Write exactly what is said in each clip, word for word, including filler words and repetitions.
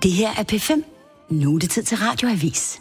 Det her er P fem. Nu er det tid til Radioavis.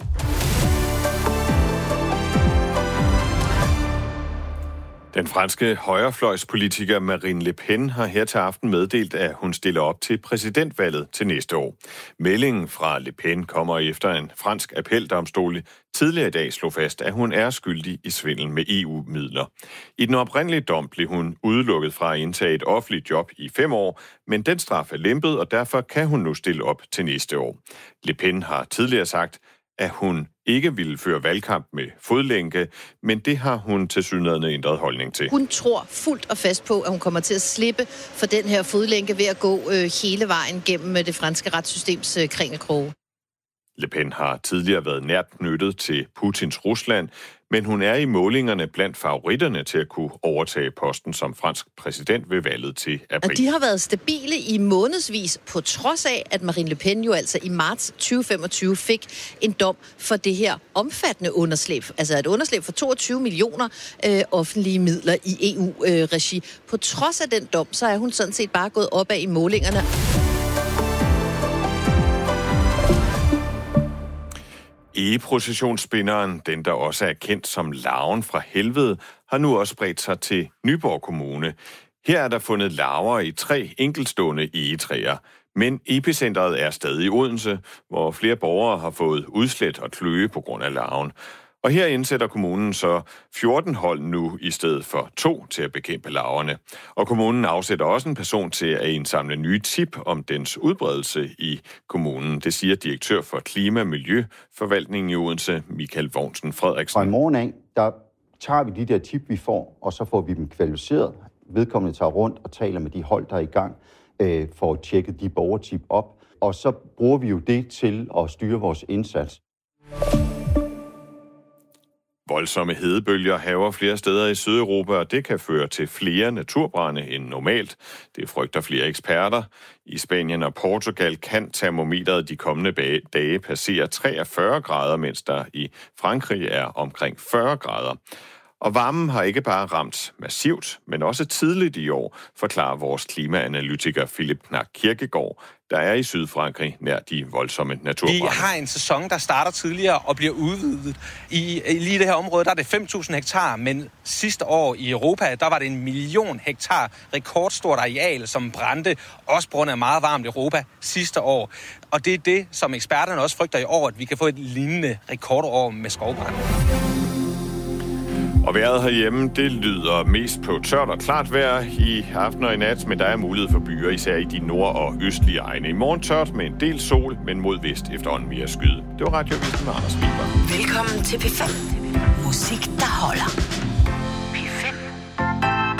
Den franske højrefløjspolitiker Marine Le Pen har her til aften meddelt, at hun stiller op til præsidentvalget til næste år. Meldingen fra Le Pen kommer efter en fransk appeldomstol tidligere i dag slog fast, at hun er skyldig i svindel med E U-midler. I den oprindelige dom blev hun udelukket fra at indtage et offentligt job i fem år, men den straf er lempet, og derfor kan hun nu stille op til næste år. Le Pen har tidligere sagt, at hun ikke ville føre valgkamp med fodlænke, men det har hun tilsyneladende ændret holdning til. Hun tror fuldt og fast på, at hun kommer til at slippe for den her fodlænke ved at gå øh, hele vejen gennem det franske retssystems øh, kringelkroge. Le Pen har tidligere været nært knyttet til Putins Rusland, men hun er i målingerne blandt favoritterne til at kunne overtage posten som fransk præsident ved valget til april. Og de har været stabile i månedsvis, på trods af, at Marine Le Pen jo altså i marts tyve femogtyve fik en dom for det her omfattende underslæb. Altså et underslæb for toogtyve millioner øh, offentlige midler i E U-regi. Øh, på trods af den dom, så er hun sådan set bare gået opad i målingerne. E-processionsspinderen, den der også er kendt som larven fra helvede, har nu også spredt sig til Nyborg Kommune. Her er der fundet larver i tre enkeltstående egetræer, men epicentret er stadig i Odense, hvor flere borgere har fået udslæt og kløe på grund af larven. Og her indsætter kommunen så fjorten hold nu i stedet for to til at bekæmpe larverne. Og kommunen afsætter også en person til at indsamle nye tip om dens udbredelse i kommunen. Det siger direktør for Klima- og Miljøforvaltningen i Odense, Michael Vognsen Frederiksen. Fra i morgen af, der tager vi de der tip, vi får, og så får vi dem kvalificeret. Vedkommende tager rundt og taler med de hold, der er i gang, øh, for at tjekke de borgertip op. Og så bruger vi jo det til at styre vores indsats. Voldsomme hedebølger hærger flere steder i Sydeuropa, og det kan føre til flere naturbrande end normalt. Det frygter flere eksperter. I Spanien og Portugal kan termometeret de kommende dage passere treogfyrre grader, mens der i Frankrig er omkring fyrre grader. Og varmen har ikke bare ramt massivt, men også tidligt i år, forklarer vores klimaanalytiker Philip Knack Kirkegaard, der er i Sydfrankrig nær de voldsomme naturbrande. Vi har en sæson, der starter tidligere og bliver udvidet. I, i lige det her område, der er det fem tusind hektar, men sidste år i Europa, der var det en million hektar, rekordstort areal, som brændte, også på grund af meget varmt Europa sidste år. Og det er det, som eksperterne også frygter i år, at vi kan få et lignende rekordår med skovbrand. Og vejret herhjemme, det lyder mest på tørt og klart vejr i aften og i nat, men der er mulighed for byer, især i de nord- og østlige egne. I morgen tørt med en del sol, men mod vest efterhånden mere skyde. Det var Radioavisen med Anders Weber. Velkommen til P fem. Musik, der